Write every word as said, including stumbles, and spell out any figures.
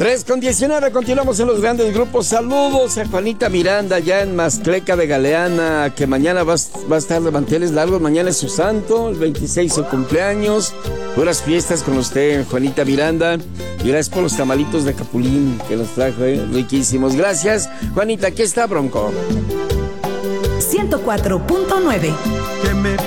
tres con diecinueve, continuamos en los grandes grupos. Saludos a Juanita Miranda, ya en Mascleca de Galeana, que mañana va, va a estar de manteles largos. Mañana es su santo, el veintiséis su cumpleaños. Buenas fiestas con usted, Juanita Miranda. Y gracias por los tamalitos de capulín que nos trajo, ¿eh? Riquísimos. Gracias, Juanita. Aquí está Bronco. ciento cuatro punto nueve.